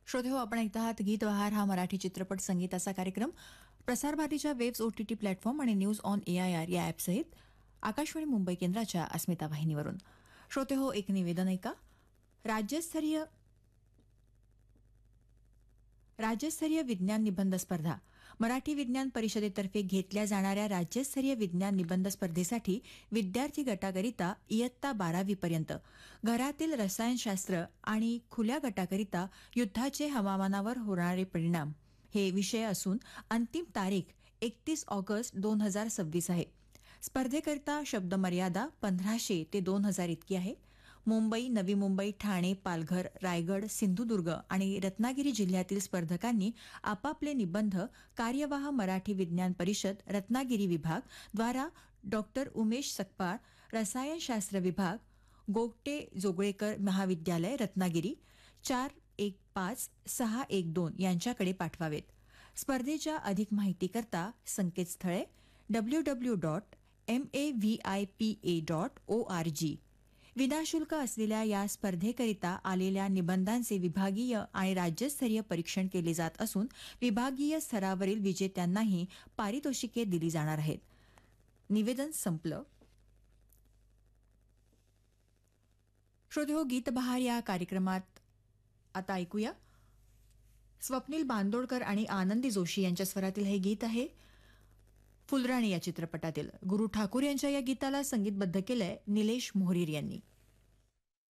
श्रोते हो, आपण ऐकत आहात गीत बहार हा मराठी चित्रपट संगीताचा कार्यक्रम प्रसारभारतीच्या वेब्स ओटीटी प्लॅटफॉर्म आणि न्यूज ऑन AIR या ॲपसहित आकाशवाणी मुंबई केंद्राच्या अस्मिता वाहिनीवरून. श्रोते हो, एक निवेदन ऐका. राज्यस्तरीय विज्ञान निबंध स्पर्धा मराठी विज्ञान परिषदेतर्फे घेतल्या जाणाऱ्या राज्यस्तरीय विज्ञान निबंध स्पर्धेसाठी विद्यार्थी गटाकरिता इयत्ता 12वी पर्यंत, घरातील रसायनशास्त्र आणि खुल्या गटाकरिता युद्धाचे हवामानावर होणारे परिणाम हे विषय असून अंतिम तारीख 31 ऑगस्ट 2026 आहे. स्पर्धेकरिता शब्दमर्यादा 1500 ते 2000 इतकी आहे. मुंबई, नवी मुंबई, ठाणे, पालघर, रायगड, सिंधुदुर्ग आणि रत्नागिरी जिल्ह्यातील स्पर्धकांनी आपापले निबंध कार्यवाह मराठी विज्ञान परिषद रत्नागिरी विभाग द्वारा डॉक्टर उमेश सकपाळ, रसायनशास्त्र विभाग, गोगटे जोगळेकर महाविद्यालय रत्नागिरी 415612 यांच्याकडे पाठवावेत. स्पर्धेच्या अधिक माहितीकरता संकेतस्थळे www.mavipa.org. विनाशुल्क असलेल्या या स्पर्धेकरिता आलेल्या निबंधांचे विभागीय आणि राज्यस्तरीय परीक्षण केले जात असून विभागीय स्तरावरील विजेत्यांनाही पारितोषिके दिली जाणार आहेत. निवेदन संपलं. श्रोते हो, गीत बहार या कार्यक्रमात आता ऐकूया स्वप्नील बांदोडकर आणि आनंदी जोशी यांच्या स्वरातील हे गीत आहे फुलराणी या चित्रपटातील. गुरु ठाकूर यांच्या या गीताला संगीतबद्ध केलंय निलेश मोहरीर यांनी.